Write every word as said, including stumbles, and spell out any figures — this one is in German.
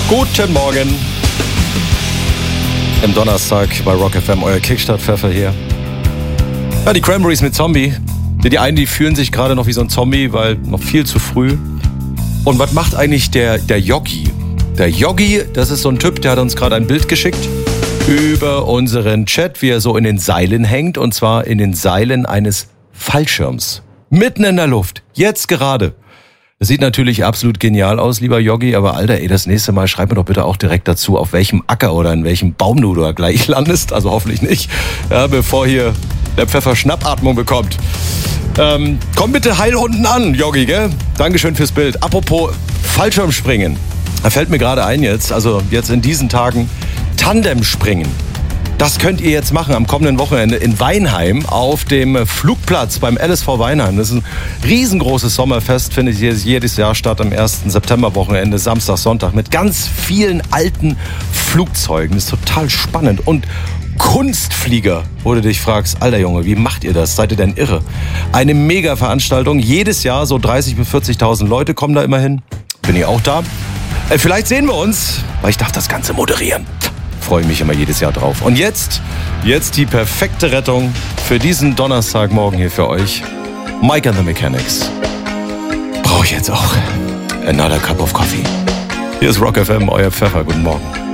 Guten Morgen. Im Donnerstag bei Rock F M, euer Kickstart-Pfeffer hier. Ja, die Cranberries mit Zombie. Die einen, die fühlen sich gerade noch wie so ein Zombie, weil noch viel zu früh. Und was macht eigentlich der, der Yogi? Der Yogi, das ist so ein Typ, der hat uns gerade ein Bild geschickt über unseren Chat, wie er so in den Seilen hängt. Und zwar in den Seilen eines Fallschirms. Mitten in der Luft. Jetzt gerade. Das sieht natürlich absolut genial aus, lieber Yogi, aber Alter, ey, das nächste Mal schreib mir doch bitte auch direkt dazu, auf welchem Acker oder in welchem Baum du da gleich landest. Also hoffentlich nicht, ja, bevor hier der Pfeffer Schnappatmung bekommt. Ähm, komm bitte heil unten an, Yogi, gell? Dankeschön fürs Bild. Apropos Fallschirmspringen. Da fällt mir gerade ein jetzt, also jetzt in diesen Tagen, Tandemspringen. Das könnt ihr jetzt machen am kommenden Wochenende in Weinheim auf dem Flugplatz beim L S V Weinheim. Das ist ein riesengroßes Sommerfest, findet jedes Jahr statt am ersten Septemberwochenende, Samstag, Sonntag, mit ganz vielen alten Flugzeugen. Das ist total spannend. Und Kunstflieger, wo du dich fragst, alter Junge, wie macht ihr das? Seid ihr denn irre? Eine Mega-Veranstaltung, jedes Jahr so dreißigtausend bis vierzigtausend Leute kommen da immer hin. Bin ich auch da. Äh, vielleicht sehen wir uns, weil ich darf das Ganze moderieren. Freue mich immer jedes Jahr drauf. Und jetzt, jetzt die perfekte Rettung für diesen Donnerstagmorgen hier für euch. Mike and the Mechanics. Brauche ich jetzt auch. Another cup of coffee. Hier ist Rock F M, euer Pfeffer. Guten Morgen.